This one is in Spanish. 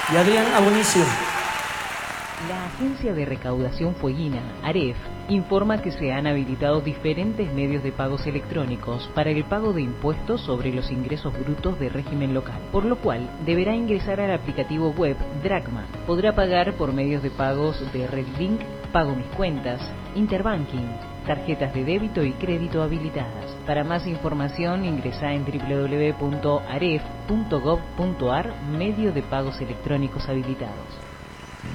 y Adrián Abonicio. La Agencia de Recaudación Fueguina, AREF, informa que se han habilitado diferentes medios de pagos electrónicos para el pago de impuestos sobre los ingresos brutos de régimen local, por lo cual deberá ingresar al aplicativo web Dracma. Podrá pagar por medios de pagos de RedLink, Pago Mis Cuentas, Interbanking, tarjetas de débito y crédito habilitadas. Para más información ingresa en www.aref.gov.ar, medio de pagos electrónicos habilitados.